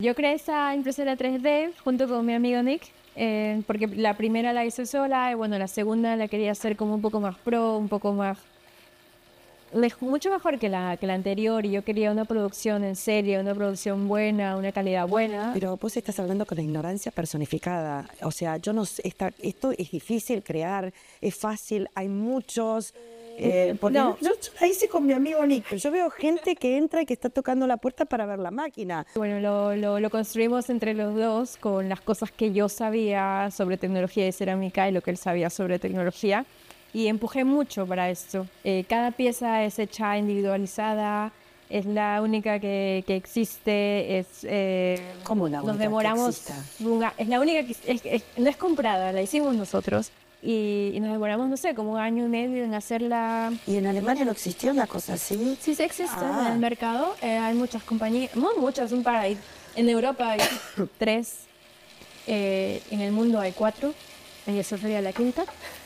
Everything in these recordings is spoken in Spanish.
Yo creé esa impresora 3D junto con mi amigo Nick, porque la primera la hice sola y bueno, la segunda la quería hacer como un poco más pro, un poco más mucho mejor que la anterior, y yo quería una producción en serio, una producción buena, una calidad buena. Pero vos estás hablando con la ignorancia personificada. O sea, yo no sé, esto es difícil crear, es fácil, hay muchos. Porque No. yo la hice con mi amigo Nick, pero yo veo gente que entra y que está tocando la puerta para ver la máquina. Bueno, lo construimos entre los dos con las cosas que yo sabía sobre tecnología de cerámica y lo que él sabía sobre tecnología. Y empujé mucho para esto. Cada pieza es hecha individualizada, es la única que existe. ¿Cómo la Nos única que demoramos. exista? Es la única que no es comprada, la hicimos nosotros. Y nos demoramos, no sé, como un año y medio en hacerla. ¿Y en Alemania no existió una cosa así? Sí, sí existe Ah. en el mercado. Hay muchas compañías, no muchas, un par ahí. En Europa hay 3, en el mundo hay 4, y eso sería la quinta.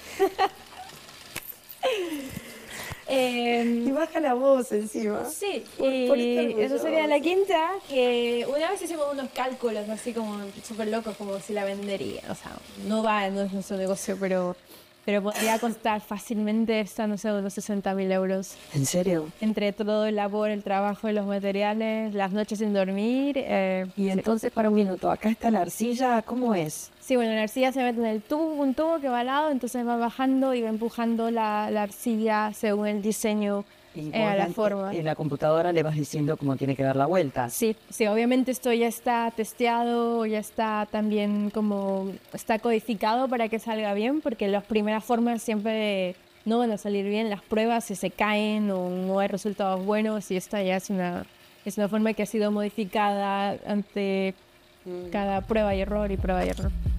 Y baja la voz encima. Sí, Por y estar eso sería orgullosa. la quinta, que una vez hicimos unos cálculos así como súper locos, como si la vendería. O sea, no es nuestro negocio, pero podría costar fácilmente esta, no sé, unos 60.000 euros. ¿En serio? Entre todo el labor, el trabajo y los materiales, las noches sin dormir. Y entonces, para un minuto, acá está la arcilla, ¿cómo es? Sí, bueno, la arcilla se mete en el tubo, un tubo que va al lado, entonces va bajando y va empujando la arcilla según el diseño, Y a la forma. en la computadora le vas diciendo cómo tiene que dar la vuelta. Sí, sí, obviamente esto ya está testeado, ya está también como, está codificado para que salga bien, porque las primeras formas siempre no van a salir bien, las pruebas si se caen o no hay resultados buenos, y esta ya es una forma que ha sido modificada ante cada prueba y error y prueba y error.